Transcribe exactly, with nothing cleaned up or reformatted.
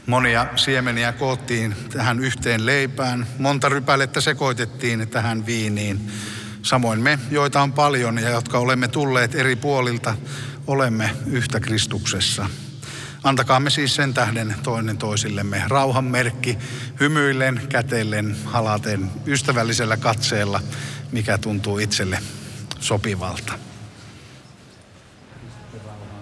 Monia siemeniä koottiin tähän yhteen leipään. Monta rypälettä sekoitettiin tähän viiniin. Samoin me, joita on paljon ja jotka olemme tulleet eri puolilta, olemme yhtä Kristuksessa. Antakaamme siis sen tähden toinen toisillemme rauhan merkki, hymyillen, kätellen, halaten, ystävällisellä katseella, mikä tuntuu itselle sopivalta.